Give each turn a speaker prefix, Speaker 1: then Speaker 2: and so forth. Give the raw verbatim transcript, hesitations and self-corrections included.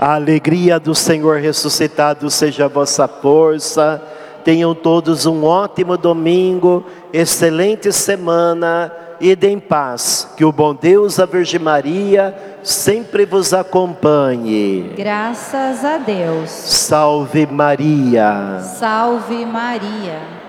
Speaker 1: A alegria do Senhor ressuscitado seja a vossa força. Tenham todos um ótimo domingo, excelente semana e em paz. Que o bom Deus, a Virgem Maria, sempre vos acompanhe.
Speaker 2: Graças a Deus.
Speaker 1: Salve Maria.
Speaker 2: Salve Maria.